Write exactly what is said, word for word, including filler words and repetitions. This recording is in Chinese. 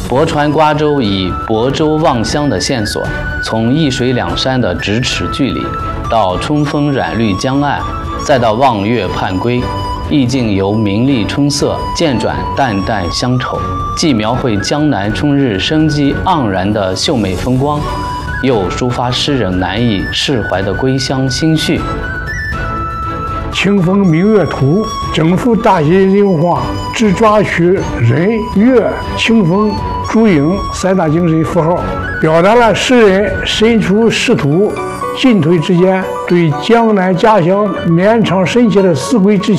泊船瓜洲以亳州望乡的线索，从一水两山的咫尺距离，到春风染绿江岸，再到望月盼归，意境由明丽春色渐转淡淡乡愁，既描绘江南春日生机盎然的秀美风光，又抒发诗人难以释怀的归乡心绪。 清风明月图，整幅大写人物画只抓取人、月、清风、烛影三大精神符号，表达了诗人身处仕途进退之间，对江南家乡绵长深切的思归之情。